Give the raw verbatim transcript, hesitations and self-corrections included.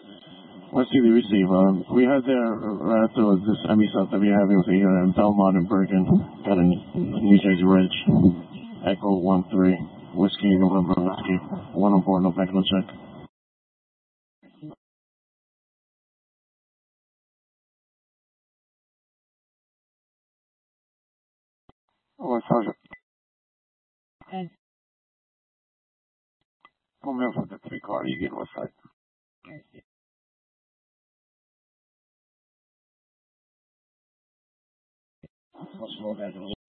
Let's see the receive. Um, we had there right after this Emmy stuff that we having with the uh, Belmont and Bergen. Got a New Jersey Ridge. Echo one three. Whiskey November Whiskey. One on board, no back, no check. Oh, Sergeant. Okay. Pull me up with the three car. You get what's like. Let's slow down.